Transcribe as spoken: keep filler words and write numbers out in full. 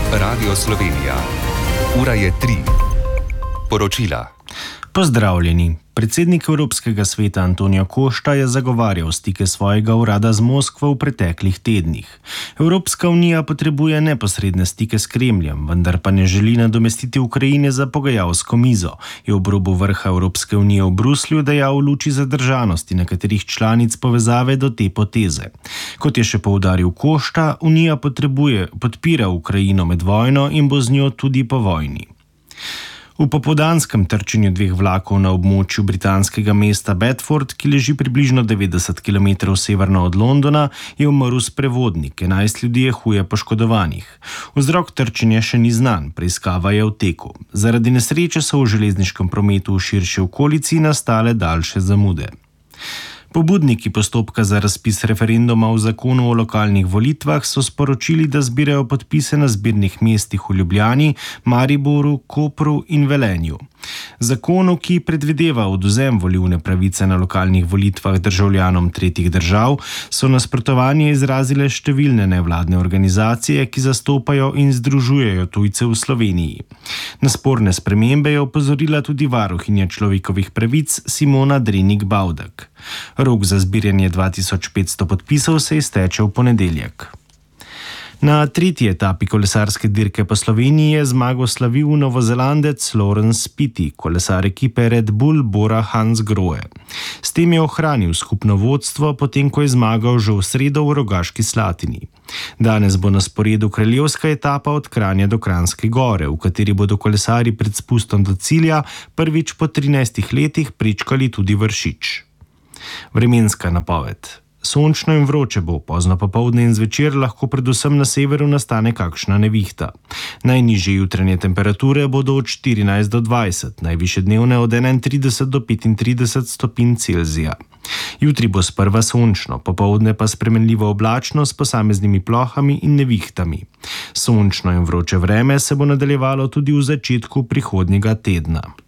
Radio Slovenija. Ura je tri. Poročila. Pozdravljeni. Predsednik Evropskega sveta Antonio Costa je zagovarjal stike svojega urada z Moskvo v preteklih tednih. Evropska unija potrebuje neposredne stike s Kremljem, vendar pa ne želi nadomestiti Ukrajine za pogajalsko mizo, je ob robu vrha Evropske unije v Bruslju dejal v luči zadržanosti nekaterih članic povezave do te poteze. Kot je še poudaril Costa, unija potrebuje, podpira Ukrajino med vojno in bo z njo tudi po vojni. V popoldanskem trčenju dveh vlakov na območju britanskega mesta Bedford, ki leži približno devetdeset kilometrov severno od Londona, je umrl sprevodnik, enajst ljudi je huje poškodovanih. Vzrok trčenja še ni znan, preiskava je v teku. Zaradi nesreče so v železniškem prometu v širši okolici nastale daljše zamude. Pobudniki postopka za razpis referenduma o zakonu o lokalnih volitvah so sporočili, da zbirajo podpise na zbirnih mestih v Ljubljani, Mariboru, Kopru in Velenju. Zakonu, ki predvideva odvzem volilne pravice na lokalnih volitvah državljanom tretjih držav, so nasprotovanje izrazile številne nevladne organizacije, ki zastopajo in združujejo tujce v Sloveniji. Na sporne spremembe je opozorila tudi varuhinja človekovih pravic Simona Drenik Bavdek. Rok za zbiranje dva tisoč petsto podpisov se izteče v ponedeljek. Na tretji etapi kolesarske dirke po Sloveniji je zmago slavil Novozelandec Laurens Spiti, kolesar ekipe Red Bull Bora Hansgrohe. S tem je ohranil skupno vodstvo, potem ko je zmagal že v sredo v Rogaški Slatini. Danes bo na sporedu kraljevska etapa od Kranja do Kranjske Gore, v kateri bodo kolesarji pred spustom do cilja prvič po trinajstih letih prečkali tudi Vršič. Vremenska napoved. Sončno in vroče bo, pozno popoldne in zvečer lahko predvsem na severu nastane kakšna nevihta. Najnižje jutranje temperature bodo od štirinajst do dvajset, najvišje dnevne od enaintrideset do petintrideset stopinj Celzija. Jutri bo sprva sončno, popoldne pa spremenljivo oblačno s posameznimi plohami in nevihtami. Sončno in vroče vreme se bo nadaljevalo tudi v začetku prihodnjega tedna.